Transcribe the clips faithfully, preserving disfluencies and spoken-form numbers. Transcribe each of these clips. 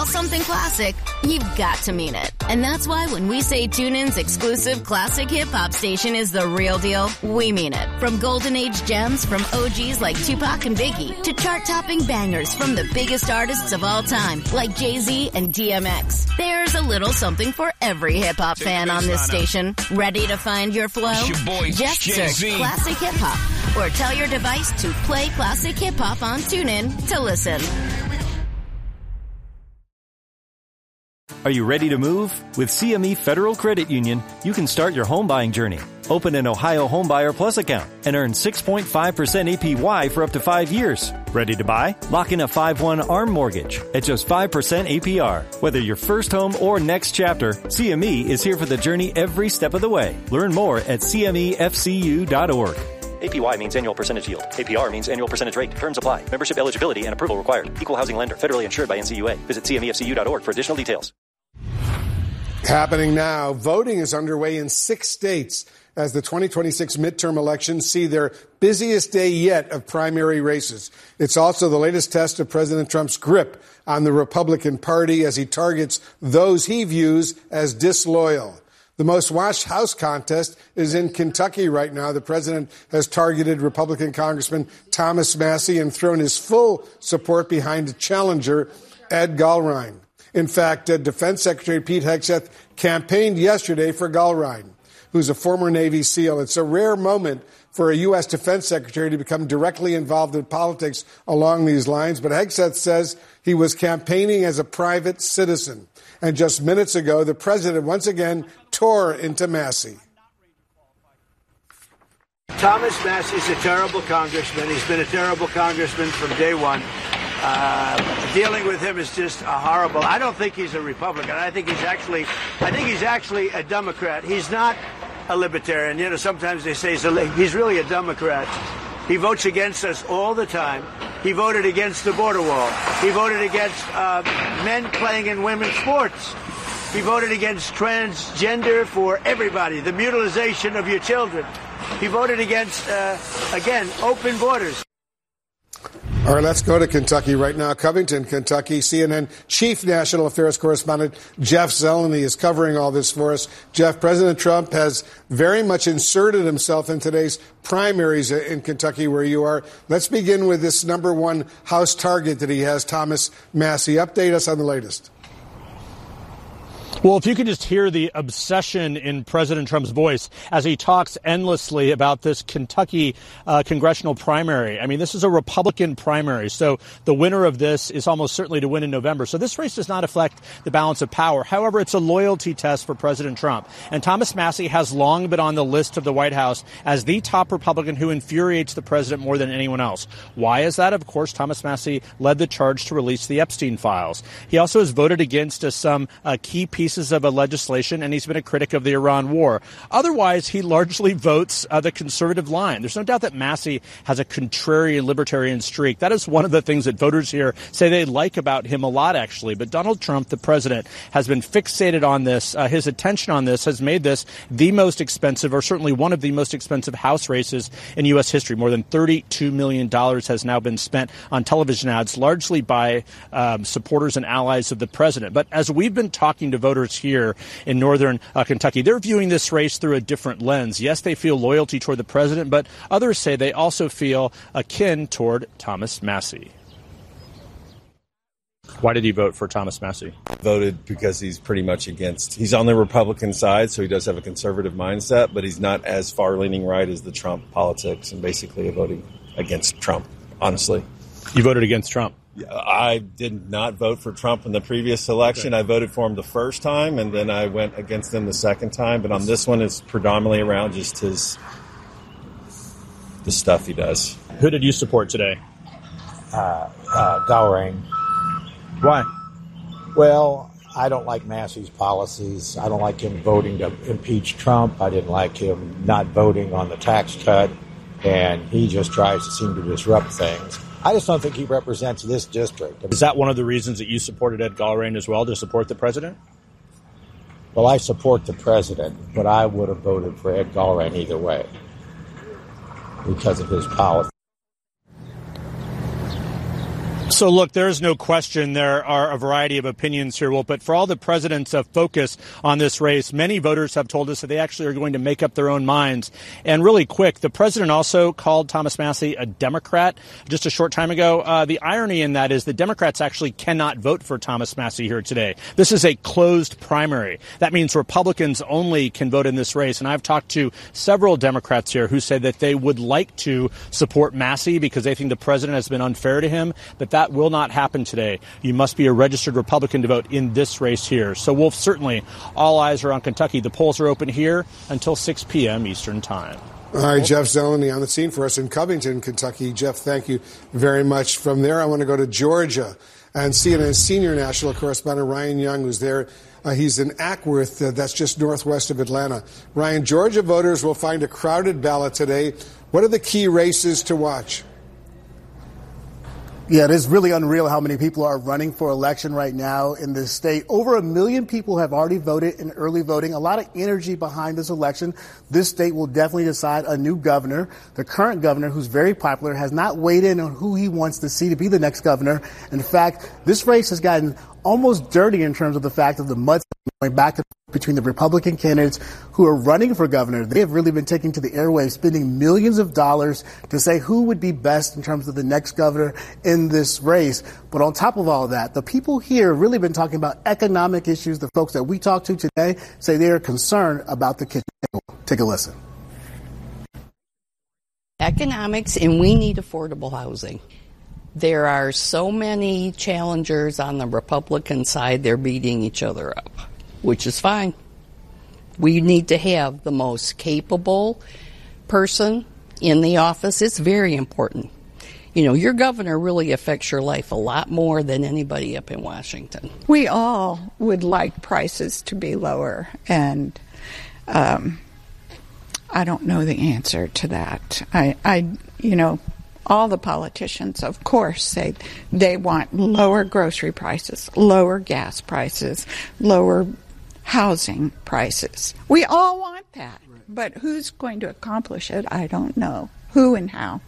something classic, you've got to mean it. And that's why when we say TuneIn's exclusive classic hip-hop station is the real deal, we mean it. From golden age gems from O Gs like Tupac and Biggie to chart-topping bangers from the biggest artists of all time like Jay-Z and D M X. There's a little something for every hip-hop fan on this station. Ready to find your flow? Your boy, Just Jay-Z. search Classic Hip-Hop or tell your device to play Classic Hip-Hop on TuneIn to listen. Are you ready to move? With C M E Federal Credit Union, you can start your home buying journey. Open an Ohio Homebuyer Plus account and earn six point five percent A P Y for up to five years. Ready to buy? Lock in a five one ARM mortgage at just five percent A P R. Whether your first home or next chapter, C M E is here for the journey every step of the way. Learn more at C M E F C U dot org. A P Y means annual percentage yield. A P R means annual percentage rate. Terms apply. Membership eligibility and approval required. Equal housing lender. Federally insured by N C U A. Visit C M E F C U dot org for additional details. Happening now, voting is underway in six states as the twenty twenty-six midterm elections see their busiest day yet of primary races. It's also the latest test of President Trump's grip on the Republican Party as he targets those he views as disloyal. The most watched House contest is in Kentucky right now. The president has targeted Republican Congressman Thomas Massie and thrown his full support behind challenger Ed Gulrine. In fact, uh, Defense Secretary Pete Hegseth campaigned yesterday for Gulrine, who's a former Navy SEAL. It's a rare moment for a U S Defense Secretary to become directly involved in politics along these lines. But Hegseth says he was campaigning as a private citizen. And just minutes ago, the president once again tore into Massie. Thomas Massie's a terrible congressman. He's been a terrible congressman from day one. Uh, dealing with him is just a horrible. I don't think he's a Republican. I think he's actually, I think he's actually a Democrat. He's not a libertarian. You know, sometimes they say he's, a, he's really a Democrat. He votes against us all the time. He voted against the border wall. He voted against uh, men playing in women's sports. He voted against transgender for everybody, the mutilization of your children. He voted against, uh, again, open borders. All right, let's go to Kentucky right now. Covington, Kentucky. C N N Chief National Affairs Correspondent Jeff Zeleny is covering all this for us. Jeff, President Trump has very much inserted himself in today's primaries in Kentucky where you are. Let's begin with this number one House target that he has, Thomas Massie. Update us on the latest. Well, if you could just hear the obsession in President Trump's voice as he talks endlessly about this Kentucky uh, congressional primary. I mean, this is a Republican primary, so the winner of this is almost certainly to win in November. So this race does not affect the balance of power. However, it's a loyalty test for President Trump. And Thomas Massie has long been on the list of the White House as the top Republican who infuriates the president more than anyone else. Why is that? Of course, Thomas Massie led the charge to release the Epstein files. He also has voted against uh, some uh, key pieces of a legislation, and he's been a critic of the Iran war. Otherwise, he largely votes uh, the conservative line. There's no doubt that Massie has a contrarian libertarian streak. That is one of the things that voters here say they like about him a lot, actually. But Donald Trump, the president, has been fixated on this. Uh, his attention on this has made this the most expensive, or certainly one of the most expensive House races in U S history. More than thirty-two million dollars has now been spent on television ads, largely by um, supporters and allies of the president. But as we've been talking to voters here in northern uh, Kentucky, they're viewing this race through a different lens. Yes, they feel loyalty toward the president, but others say they also feel akin toward Thomas Massie. Why did you vote for Thomas Massie? Voted because he's pretty much against, he's on the Republican side, so he does have a conservative mindset, but he's not as far-leaning right as the Trump politics, and basically voting against Trump, honestly. You voted against Trump? I did not vote for Trump in the previous election. Okay. I voted for him the first time, and then I went against him the second time. But on this one, it's predominantly around just his the stuff he does. Who did you support today? Uh, uh, Gulrine. Why? Well, I don't like Massie's policies. I don't like him voting to impeach Trump. I didn't like him not voting on the tax cut. And he just tries to seem to disrupt things. I just don't think he represents this district. Is that one of the reasons that you supported Ed Gulrine as well, to support the president? Well, I support the president, but I would have voted for Ed Gulrine either way because of his policy. So, look, there is no question there are a variety of opinions here, Wolf, but for all the president's uh, focus on this race, many voters have told us that they actually are going to make up their own minds. And really quick, the president also called Thomas Massie a Democrat just a short time ago. Uh, the irony in that is the Democrats actually cannot vote for Thomas Massie here today. This is a closed primary. That means Republicans only can vote in this race. And I've talked to several Democrats here who say that they would like to support Massie because they think the president has been unfair to him, but that That will not happen today. You must be a registered Republican to vote in this race here. So, Wolf, certainly all eyes are on Kentucky. The polls are open here until six p.m. Eastern Time. All right, Jeff Zeleny on the scene for us in Covington, Kentucky. Jeff, thank you very much. From there, I want to go to Georgia and C N N senior national correspondent Ryan Young, who's there. Uh, he's in Ackworth, uh, that's just northwest of Atlanta. Ryan, Georgia voters will find a crowded ballot today. What are the key races to watch? Yeah, it is really unreal how many people are running for election right now in this state. Over a million people have already voted in early voting. A lot of energy behind this election. This state will definitely decide a new governor. The current governor, who's very popular, has not weighed in on who he wants to see to be the next governor. In fact, this race has gotten almost dirty in terms of the fact of the mud going back and between the Republican candidates who are running for governor. They have really been taking to the airwaves, spending millions of dollars to say who would be best in terms of the next governor in this race. But on top of all that, the people here have really been talking about economic issues. The folks that we talked to today say they are concerned about the kitchen table. Take a listen. Economics, and we need affordable housing. There are so many challengers on the Republican side, they're beating each other up, which is fine. We need to have the most capable person in the office. It's very important. You know, your governor really affects your life a lot more than anybody up in Washington. We all would like prices to be lower, and um, I don't know the answer to that. I, I, you know, all the politicians, of course, say they want lower grocery prices, lower gas prices, lower housing prices. We all want that, but who's going to accomplish it? I don't know. Who and how?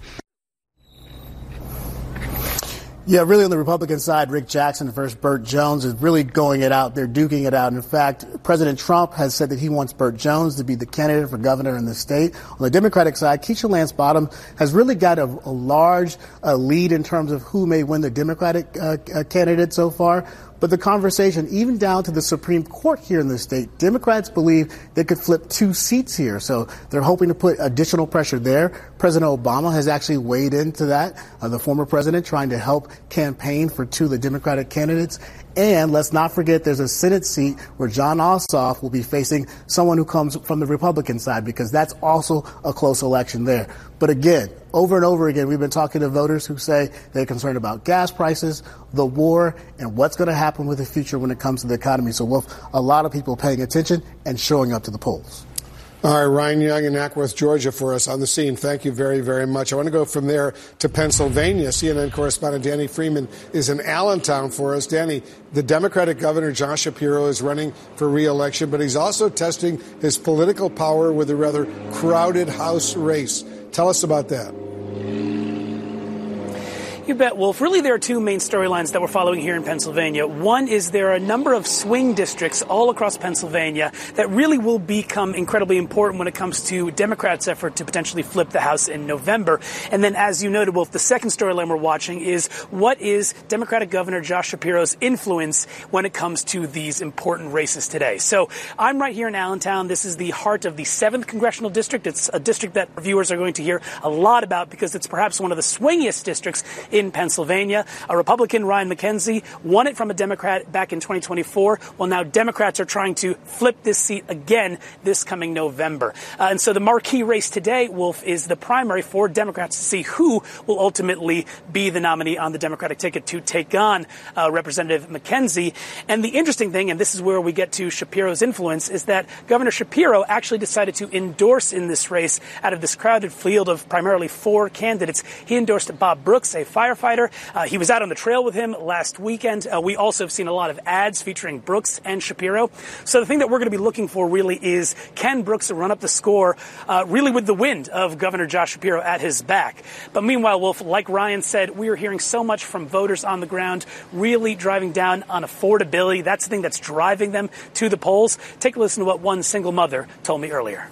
Yeah, really on the Republican side, Rick Jackson versus Burt Jones is really going it out. They're duking it out. In fact, President Trump has said that he wants Burt Jones to be the candidate for governor in the state. On the Democratic side, Keisha Lance Bottom has really got a, a large uh, lead in terms of who may win the Democratic uh, uh, candidate so far. But the conversation, even down to the Supreme Court here in the state, Democrats believe they could flip two seats here. So they're hoping to put additional pressure there. President Obama has actually weighed into that, uh, the former president trying to help campaign for two of the Democratic candidates. And let's not forget there's a Senate seat where Jon Ossoff will be facing someone who comes from the Republican side, because that's also a close election there. But again, over and over again, we've been talking to voters who say they're concerned about gas prices, the war, and what's going to happen with the future when it comes to the economy. So we'll have a lot of people paying attention and showing up to the polls. All right, Ryan Young in Ackworth, Georgia, for us on the scene. Thank you very, very much. I want to go from there to Pennsylvania. C N N correspondent Danny Freeman is in Allentown for us. Danny, the Democratic governor, Josh Shapiro, is running for re-election, but he's also testing his political power with a rather crowded House race. Tell us about that. You bet, Wolf. Really, there are two main storylines that we're following here in Pennsylvania. One is there are a number of swing districts all across Pennsylvania that really will become incredibly important when it comes to Democrats' effort to potentially flip the House in November. And then, as you noted, Wolf, the second storyline we're watching is what is Democratic Governor Josh Shapiro's influence when it comes to these important races today. So I'm right here in Allentown. This is the heart of the seventh Congressional District. It's a district that viewers are going to hear a lot about because it's perhaps one of the swingiest districts in Pennsylvania. A Republican, Ryan McKenzie, won it from a Democrat back in twenty twenty-four. Well, now Democrats are trying to flip this seat again this coming November. Uh, and so the marquee race today, Wolf, is the primary for Democrats to see who will ultimately be the nominee on the Democratic ticket to take on uh, Representative McKenzie. And the interesting thing, and this is where we get to Shapiro's influence, is that Governor Shapiro actually decided to endorse in this race out of this crowded field of primarily four candidates. He endorsed Bob Brooks, a five firefighter. Uh, he was out on the trail with him last weekend. Uh, we also have seen a lot of ads featuring Brooks and Shapiro. So the thing that we're going to be looking for really is, can Brooks run up the score uh, really with the wind of Governor Josh Shapiro at his back? But meanwhile, Wolf, like Ryan said, we are hearing so much from voters on the ground, really driving down on affordability. That's the thing that's driving them to the polls. Take a listen to what one single mother told me earlier.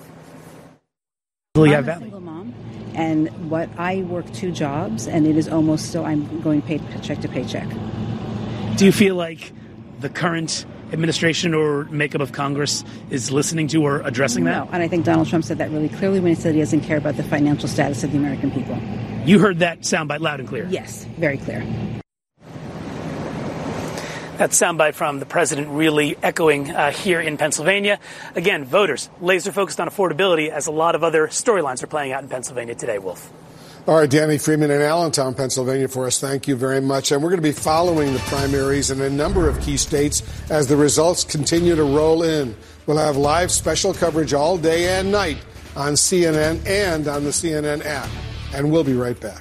I'm a single mom, and what I work two jobs, and it is almost still I'm going paycheck to paycheck. Do you feel like the current administration or makeup of Congress is listening to or addressing that? No, and I think Donald Trump said that really clearly when he said he doesn't care about the financial status of the American people. You heard that soundbite loud and clear? Yes, very clear. That soundbite from the president really echoing uh, here in Pennsylvania. Again, voters laser focused on affordability as a lot of other storylines are playing out in Pennsylvania today, Wolf. All right, Danny Freeman in Allentown, Pennsylvania for us. Thank you very much. And we're going to be following the primaries in a number of key states as the results continue to roll in. We'll have live special coverage all day and night on C N N and on the C N N app. And we'll be right back.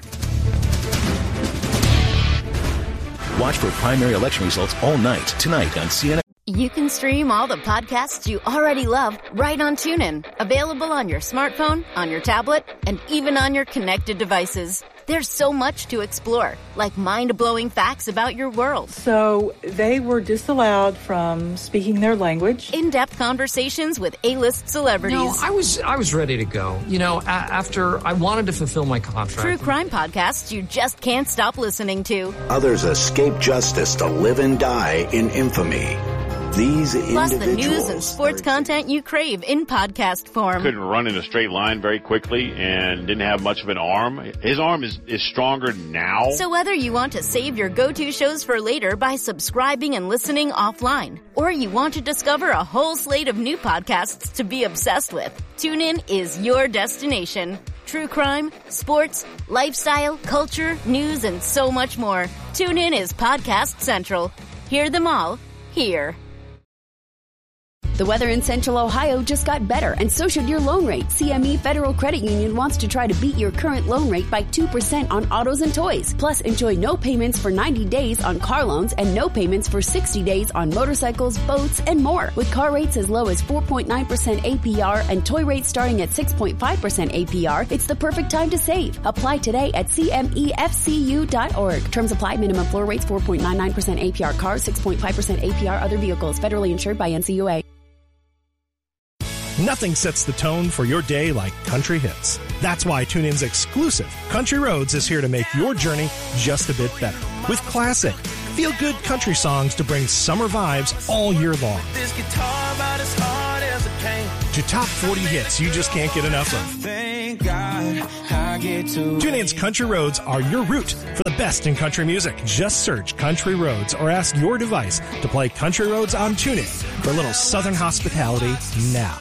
Watch for primary election results all night, tonight on C N N. You can stream all the podcasts you already love right on TuneIn. Available on your smartphone, on your tablet, and even on your connected devices. There's so much to explore, like mind-blowing facts about your world. So they were disallowed from speaking their language. In-depth conversations with A-list celebrities. No, I was I was ready to go. You know, a- after I wanted to fulfill my contract. True crime podcasts you just can't stop listening to. Others escape justice to live and die in infamy. These Plus individuals. the news and sports content you crave in podcast form. Couldn't run in a straight line very quickly and didn't have much of an arm. His arm is, is stronger now. So whether you want to save your go-to shows for later by subscribing and listening offline, or you want to discover a whole slate of new podcasts to be obsessed with, TuneIn is your destination. True crime, sports, lifestyle, culture, news, and so much more. TuneIn is Podcast Central. Hear them all here. The weather in Central Ohio just got better, and so should your loan rate. C M E Federal Credit Union wants to try to beat your current loan rate by two percent on autos and toys. Plus, enjoy no payments for ninety days on car loans and no payments for sixty days on motorcycles, boats, and more. With car rates as low as four point nine percent A P R and toy rates starting at six point five percent A P R, it's the perfect time to save. Apply today at C M E F C U dot org. Terms apply. Minimum floor rates four point nine nine percent A P R cars, six point five percent A P R other vehicles. Federally insured by N C U A. Nothing sets the tone for your day like country hits. That's why TuneIn's exclusive Country Roads is here to make your journey just a bit better. With classic, feel-good country songs to bring summer vibes all year long. This guitar about as hard as it came. To top forty hits you just can't get enough of. Thank God I get to TuneIn's Country Roads are your route for the best in country music. Just search Country Roads or ask your device to play Country Roads on TuneIn for a little Southern hospitality now.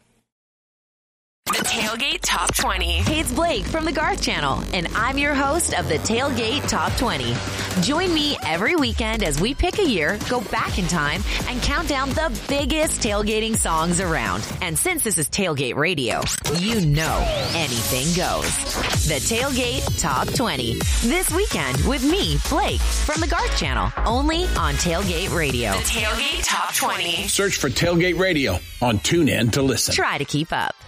The Tailgate Top twenty. Hey, it's Blake from the Garth Channel, and I'm your host of the Tailgate Top twenty. Join me every weekend as we pick a year, go back in time, and count down the biggest tailgating songs around. And since this is Tailgate Radio, you know anything goes. The Tailgate Top twenty. This weekend with me, Blake, from the Garth Channel, only on Tailgate Radio. The Tailgate Top twenty. Search for Tailgate Radio on TuneIn to listen. Try to keep up.